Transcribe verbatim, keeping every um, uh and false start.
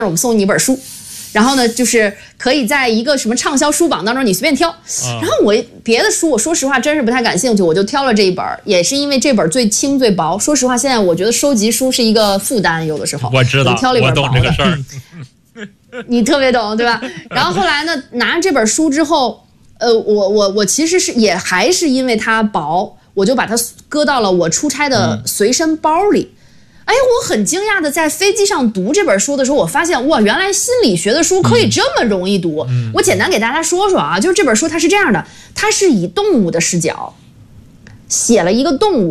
我们送你一本书，然后呢，就是可以在一个什么畅销书榜当中你随便挑。然后我别的书，我说实话真是不太感兴趣，我就挑了这一本，也是因为这本最轻最薄。说实话，现在我觉得收集书是一一个负担，有的时候。 我知道， 我挑了一本薄的。 我懂这个事儿。 你特别懂，对吧？然后后来呢，拿着这本书之后，呃，我我我其实是也还是因为它薄，我就把它搁到了我出差的随身包里。嗯哎，我很惊讶的在飞机上读这本书的时候，我发现哇，原来心理学的书可以这么容易读。嗯、我简单给大家说说啊，就是这本书它是这样的，它是以动物的视角写了一个动物。